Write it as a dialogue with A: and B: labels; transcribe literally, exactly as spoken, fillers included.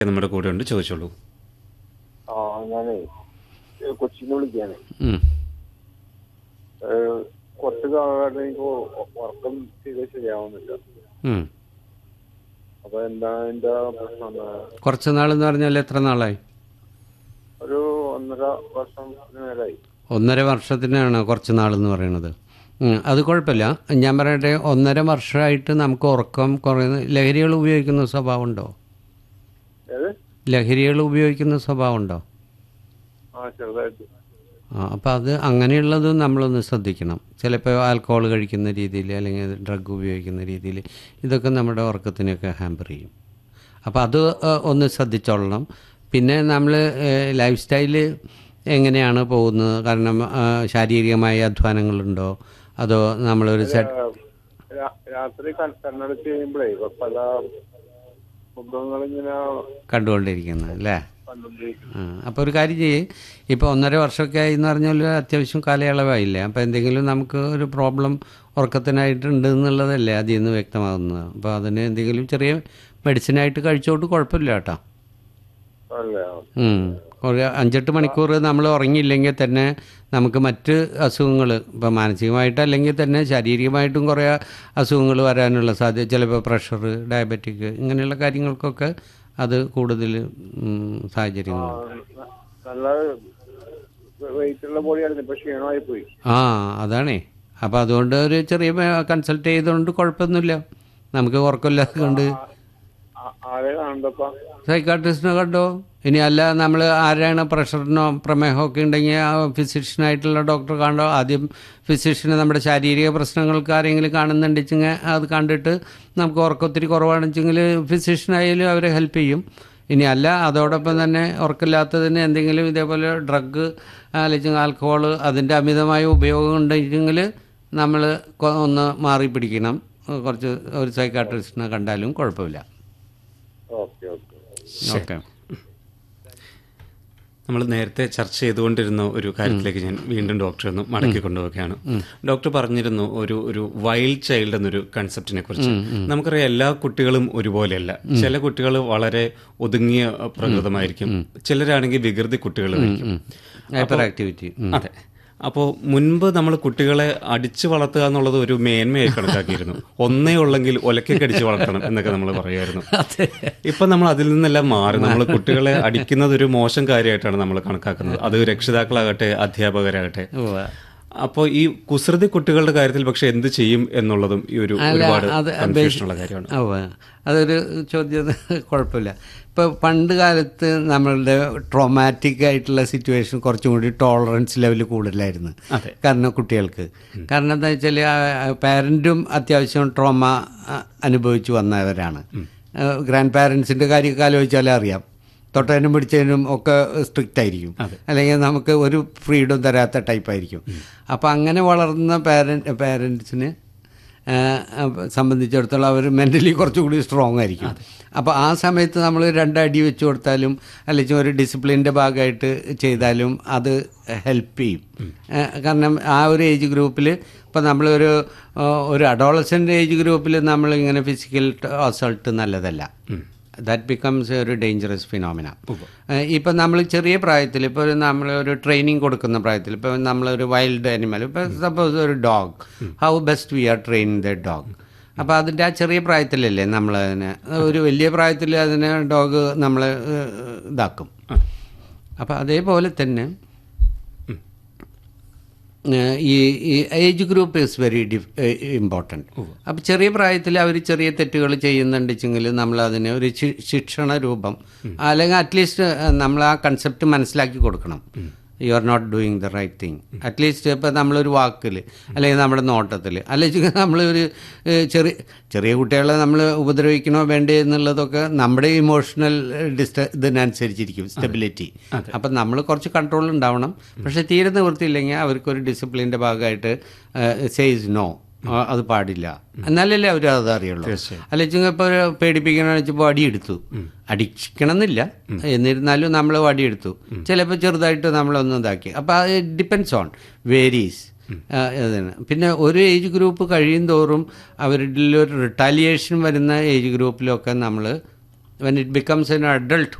A: നമ്മുടെ കൂടെ ഉണ്ട്, ചോദിച്ചോളൂ.
B: ആ ഞാനേ കൊച്ചിന്ന് വിളിക്കാനേ
A: ഉം.
B: കുറച്ച് കാലമായിട്ട് എനിക്ക് ഉറക്കം ചെയ്ത് ശരിയാവുന്നില്ല.
A: ഉം.
B: അപ്പൊ എന്താണ് എന്റെ പ്രശ്നം?
A: കുറച്ച് നാളെന്ന് പറഞ്ഞാൽ എത്ര നാളായി?
B: ഒരു ഒന്നര വർഷം മേലായി.
A: ഒന്നര വർഷത്തിനാണ് കുറച്ച് നാളെന്ന് പറയുന്നത്. ഉം. അത് കുഴപ്പമില്ല. ഞാൻ പറയട്ടെ, ഒന്നര വർഷമായിട്ട് നമുക്ക് ഉറക്കം കുറയുന്ന ലഹരികൾ ഉപയോഗിക്കുന്ന സ്വഭാവം ഉണ്ടോ?
B: ഏത്
A: ലഹരികൾ ഉപയോഗിക്കുന്ന സ്വഭാവം ഉണ്ടോ?
B: ആ ചെറുതായിട്ട്.
A: ആ അപ്പോൾ അത് അങ്ങനെയുള്ളത് നമ്മളൊന്ന് ശ്രദ്ധിക്കണം. ചിലപ്പോൾ ആൽക്കഹോൾ കഴിക്കുന്ന രീതിയിൽ അല്ലെങ്കിൽ ഡ്രഗ് ഉപയോഗിക്കുന്ന രീതിയിൽ ഇതൊക്കെ നമ്മുടെ ഉറക്കത്തിനെയൊക്കെ ഹാമ്പർ ചെയ്യും. അപ്പോൾ അത് ഒന്ന് ശ്രദ്ധിച്ചോളണം. പിന്നെ നമ്മൾ ലൈഫ് സ്റ്റൈല് എങ്ങനെയാണ് പോകുന്നത്? കാരണം ശാരീരികമായ അധ്വാനങ്ങളുണ്ടോ, അതോ നമ്മളൊരു സെറ്റ്
B: രാത്രി കണ്ണടച്ച് കഴിയുമ്പോഴേ പല മുഖങ്ങളിങ്ങനെ
A: കണ്ടുകൊണ്ടിരിക്കുന്നത് അല്ലേ? ആ അപ്പോൾ ഒരു കാര്യം ചെയ്യേ, ഇപ്പോൾ ഒന്നര വർഷമൊക്കെ ആയി എന്ന് പറഞ്ഞാൽ അത്യാവശ്യം കാലയളവായില്ലേ? അപ്പോൾ എന്തെങ്കിലും നമുക്ക് ഒരു പ്രോബ്ലം ഉറക്കത്തിനായിട്ടുണ്ട് എന്നുള്ളതല്ലേ അതിൽ നിന്ന് വ്യക്തമാകുന്നത്. അപ്പോൾ അതിന് എന്തെങ്കിലും ചെറിയ മെഡിസിനായിട്ട് കഴിച്ചോട്ട് കുഴപ്പമില്ല കേട്ടോ. കുറേ അഞ്ചെട്ട് മണിക്കൂർ നമ്മൾ ഉറങ്ങിയില്ലെങ്കിൽ തന്നെ നമുക്ക് മറ്റ് അസുഖങ്ങൾ, ഇപ്പോൾ മാനസികമായിട്ടല്ലെങ്കിൽ തന്നെ ശാരീരികമായിട്ടും കുറേ അസുഖങ്ങൾ വരാനുള്ള സാധ്യത, ചിലപ്പോൾ പ്രഷർ, ഡയബറ്റിക്, ഇങ്ങനെയുള്ള കാര്യങ്ങൾക്കൊക്കെ അത് കൂടുതൽ സാഹചര്യങ്ങളുണ്ട്. ആ അതാണേ. അപ്പോൾ അതുകൊണ്ട് ഒരു ചെറിയ കൺസൾട്ട് ചെയ്തുകൊണ്ട് കുഴപ്പമൊന്നുമില്ല. നമുക്ക് ഉറക്കമില്ലാതെ കൊണ്ട് സൈക്കാട്രിസ്റ്റിനെ കണ്ടോ. ഇനി അല്ല നമ്മൾ ആരാണ് പ്രഷറിനോ പ്രമേഹമോ ഒക്കെ ഉണ്ടെങ്കിൽ ആ ഫിസിഷ്യനായിട്ടുള്ള ഡോക്ടറെ കണ്ടോ. ആദ്യം ഫിസിഷ്യനെ നമ്മുടെ ശാരീരിക പ്രശ്നങ്ങൾക്ക് ആരെങ്കിലും കാണുന്നുണ്ടെങ്കിൽ അത് കണ്ടിട്ട് നമുക്ക് ഉറക്കം ഒത്തിരി കുറവാണെച്ചെങ്കിൽ ഫിസിഷ്യനായാലും അവരെ ഹെൽപ്പ് ചെയ്യും. ഇനി അല്ല അതോടൊപ്പം തന്നെ ഉറക്കമില്ലാത്തതിന് എന്തെങ്കിലും ഇതേപോലെ ഡ്രഗ് അല്ലെങ്കിൽ ആൽക്കഹോൾ അതിൻ്റെ അമിതമായ ഉപയോഗം ഉണ്ടെങ്കിൽ നമ്മൾ ഒന്ന് മാറി പിടിക്കണം. കുറച്ച് ഒരു സൈക്കാട്രിസ്റ്റിനെ കണ്ടാലും കുഴപ്പമില്ല.
B: Okay okay
A: okay. നമ്മൾ നേരത്തെ ചർച്ച ചെയ്തുകൊണ്ടിരുന്ന ഒരു കാര്യത്തിലേക്ക് ഞാൻ വീണ്ടും ഡോക്ടറെ ഒന്ന് മടക്കി കൊണ്ടുപോവുകയാണ്. ഡോക്ടർ പറഞ്ഞിരുന്നു ഒരു ഒരു വൈൽഡ് ചൈൽഡ് എന്നൊരു കൺസെപ്റ്റിനെ കുറിച്ച്. നമുക്കറിയാം എല്ലാ കുട്ടികളും ഒരുപോലെയല്ല. ചില കുട്ടികൾ വളരെ ഒതുങ്ങിയ പ്രകൃതമായിരിക്കും, ചിലരാണെങ്കിൽ വികൃതി കുട്ടികളായിരിക്കും,
C: ഹൈപ്പർ ആക്ടിവിറ്റി.
A: അതെ. അപ്പോൾ മുൻപ് നമ്മൾ കുട്ടികളെ അടിച്ചു വളർത്തുക എന്നുള്ളത് ഒരു മേന്മയായി കണക്കാക്കിയിരുന്നു. ഒന്നേ ഉള്ളെങ്കിൽ ഒലക്കൊക്കെ അടിച്ചു വളർത്തണം എന്നൊക്കെ നമ്മൾ പറയുമായിരുന്നു. ഇപ്പം നമ്മൾ അതിൽ നിന്നെല്ലാം മാറി നമ്മൾ കുട്ടികളെ അടിക്കുന്നത് ഒരു മോശം കാര്യമായിട്ടാണ് നമ്മൾ കണക്കാക്കുന്നത്. അത് രക്ഷിതാക്കളാകട്ടെ അധ്യാപകരാകട്ടെ. അപ്പോൾ ഈ കുസൃതി കുട്ടികളുടെ കാര്യത്തിൽ പക്ഷെ എന്ത് ചെയ്യും എന്നുള്ളതും ഈ ഒരു ഒരുപാട് കൺഫ്യൂഷനുള്ള കാര്യമാണ്.
C: അതൊരു ചോദ്യം. കുഴപ്പമില്ല. ഇപ്പോൾ പണ്ട് കാലത്ത് നമ്മളുടെ ട്രോമാറ്റിക് ആയിട്ടുള്ള സിറ്റുവേഷൻ കുറച്ചും കൂടി ടോളറൻസ് ലെവൽ കൂടുതലായിരുന്നു. കാരണം കുട്ടികൾക്ക്, കാരണം എന്താ വെച്ചാൽ പാരൻറ്റും അത്യാവശ്യം ട്രോമ അനുഭവിച്ചു വന്നവരാണ്. ഗ്രാൻഡ് പാരൻസിൻ്റെ കാര്യമൊക്കെ ആലോചിച്ചാലേ അറിയാം. തൊട്ടതിനും പിടിച്ചതിനും ഒക്കെ സ്ട്രിക്റ്റ് ആയിരിക്കും, അല്ലെങ്കിൽ നമുക്ക് ഒരു ഫ്രീഡം തരാത്ത ടൈപ്പായിരിക്കും. അപ്പോൾ അങ്ങനെ വളർന്ന പാരൻ പാരൻസിന് സംബന്ധിച്ചിടത്തോളം അവർ മെൻ്റലി കുറച്ചുകൂടി സ്ട്രോങ് ആയിരിക്കും. അപ്പോൾ ആ സമയത്ത് നമ്മൾ രണ്ടടി വെച്ച് കൊടുത്താലും അല്ലെങ്കിൽ ഒരു ഡിസിപ്ലിൻ്റെ ഭാഗമായിട്ട് ചെയ്താലും അത് ഹെൽപ്പ് ചെയ്യും. കാരണം ആ ഒരു ഏജ് ഗ്രൂപ്പിൽ ഇപ്പോൾ നമ്മളൊരു ഒരു അഡോളസൻ്റ് ഏജ് ഗ്രൂപ്പിൽ നമ്മളിങ്ങനെ ഫിസിക്കൽ അസൾട്ട് നല്ലതല്ല. ദാറ്റ് ബിക്കംസ് ഒരു ഡേഞ്ചറസ് ഫിനോമിന. ഇപ്പം നമ്മൾ ചെറിയ പ്രായത്തിൽ, ഇപ്പോൾ നമ്മൾ ഒരു ട്രെയിനിങ് കൊടുക്കുന്ന പ്രായത്തിൽ, ഇപ്പോൾ നമ്മളൊരു വൈൽഡ് ആനിമൽ, ഇപ്പോൾ സപ്പോസ് ഒരു dog, how best V R train the dog. അപ്പോൾ അതിൻ്റെ ആ ചെറിയ പ്രായത്തിലല്ലേ നമ്മളതിനെ, ഒരു വലിയ പ്രായത്തിൽ അതിനെ ഡോഗ് നമ്മൾ ഇതാക്കും. അപ്പോൾ അതേപോലെ തന്നെ ഈ age group is very D important. അപ്പോൾ ചെറിയ പ്രായത്തിൽ അവർ ചെറിയ തെറ്റുകൾ ചെയ്യുന്നുണ്ടെങ്കിൽ നമ്മൾ അതിന് ഒരു ശിക്ഷണ രൂപം, അല്ലെങ്കിൽ അറ്റ്ലീസ്റ്റ് നമ്മൾ ആ കൺസെപ്റ്റ് മനസ്സിലാക്കി കൊടുക്കണം. You are not doing the right thing. At least ഇപ്പോൾ നമ്മളൊരു വാക്കിൽ അല്ലെങ്കിൽ നമ്മുടെ നോട്ടത്തിൽ, അല്ലെങ്കിൽ നമ്മളൊരു ചെറിയ ചെറിയ കുട്ടികളെ നമ്മൾ ഉപദ്രവിക്കണോ വേണ്ടേ എന്നുള്ളതൊക്കെ നമ്മുടെ ഇമോഷണൽ ഡിസ്റ്റ ഇതിനനുസരിച്ചിരിക്കും സ്റ്റെബിലിറ്റി. അപ്പം നമ്മൾ കുറച്ച് കൺട്രോൾ ഉണ്ടാവണം. പക്ഷേ തീരെ നിവൃത്തിയില്ലെങ്കിൽ അവർക്കൊരു ഡിസിപ്ലിൻ്റെ ഭാഗമായിട്ട് സേസ് നോ, അത് പാടില്ല, എന്നാലല്ലേ അവർ അത് അറിയുള്ളൂ. അല്ലെങ്കിൽ ഇപ്പോൾ പേടിപ്പിക്കണമെന്ന് വെച്ചപ്പോൾ അടിയെടുത്തു, അടിക്കണം എന്നില്ല, എന്നിരുന്നാലും നമ്മൾ അടിയെടുത്തു, ചിലപ്പോൾ ചെറുതായിട്ട് നമ്മളൊന്നും ഇതാക്കി. അപ്പോൾ അത് ഡിപ്പെൻസ് ഓൺ വേരീസ്. അതാണ്. പിന്നെ ഒരു ഏജ് ഗ്രൂപ്പ് കഴിയും തോറും അവരുടെ ഒരു റിട്ടാലിയേഷൻ വരുന്ന ഏജ് ഗ്രൂപ്പിലൊക്കെ നമ്മൾ
A: when it becomes an adult